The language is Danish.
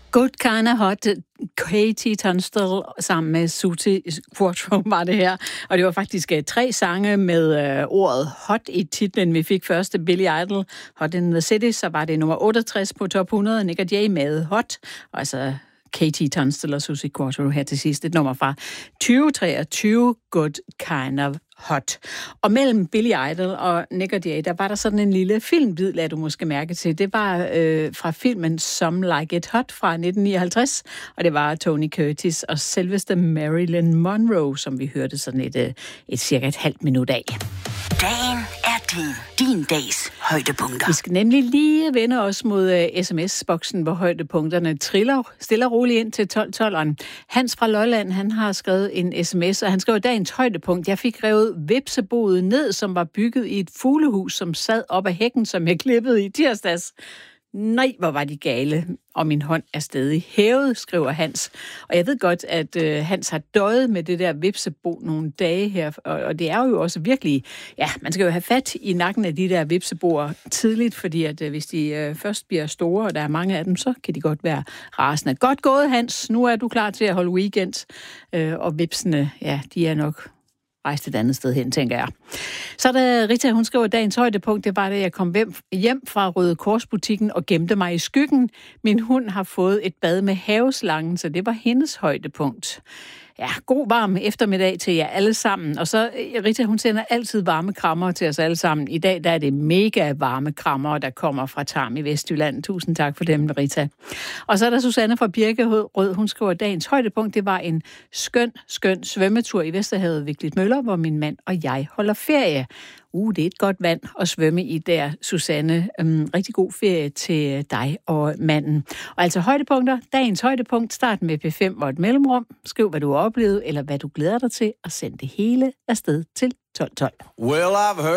Good Kind of Hot, Katie Tunstall sammen med Susie Quatro var det her. Og det var faktisk 3 sange med ordet hot i titlen. Vi fik først Billy Idol, Hot in the City, så var det nummer 68 på top 100, Nick og Jay med Hot, og altså Katie Tunstall og Susie Quatro her til sidst. Et nummer fra 2023, Good Kind of Hot. Og mellem Billy Idol og Nick og Jay, der var der sådan en lille filmbid, lader du måske mærke til. Det var fra filmen Some Like It Hot fra 1959, og det var Tony Curtis og selveste Marilyn Monroe, som vi hørte sådan et cirka et halvt minut af. Dagen er din dags højdepunkter. Vi skal nemlig lige vende os mod sms-boksen, hvor højdepunkterne triller stille og roligt ind til 12-12'eren. Hans fra Lolland, han har skrevet en sms, og han skrev dagens højdepunkt. Jeg fik revet vipseboet ned, som var bygget i et fuglehus, som sad op ad hækken, som jeg klippede i tirsdags. Nej, hvor var de gale, og min hånd er stadig hævet, skriver Hans. Og jeg ved godt, at Hans har døjet med det der vipsebo nogle dage her, og det er jo også virkelig, ja, man skal jo have fat i nakken af de der vipseboer tidligt, fordi at hvis de først bliver store, og der er mange af dem, så kan de godt være rasende. Godt gået, Hans. Nu er du klar til at holde weekend, og vipsene, ja, de er nok rejst et andet sted hen, tænker jeg. Så er der Rita, hun skriver, dagens højdepunkt, det var, da jeg kom hjem fra Røde Korsbutikken og gemte mig i skyggen. Min hund har fået et bad med haveslangen, så det var hendes højdepunkt. Ja, god varm eftermiddag til jer alle sammen. Og så, Rita, hun sender altid varme krammer til os alle sammen. I dag, der er det mega varme krammer, der kommer fra Tarm i Vestjylland. Tusind tak for dem, Rita. Og så er der Susanne fra Birkerød. Hun skriver, dagens højdepunkt, det var en skøn svømmetur i Vesterhavet ved Klitmøller, hvor min mand og jeg holder ferie. Det er et godt vand at svømme i der, Susanne. Rigtig god ferie til dig og manden. Og altså højdepunkter. Dagens højdepunkt. Start med P5 og et mellemrum. Skriv, hvad du har oplevet, eller hvad du glæder dig til, og send det hele afsted til 1212. Well, I've heard